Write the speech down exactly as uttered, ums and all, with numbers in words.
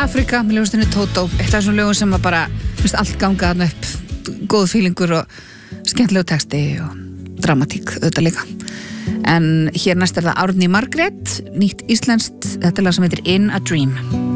Afrika með ljóðstinu Toto, eitt af þessum lögum sem var bara, minnst allt ganga þarna upp, góð fílingur og skemmtilegu texti og dramatík auðvitað líka. En hér næst er það Árný Margrét, nýtt íslenskt, þetta er lag sem heitir In a Dream.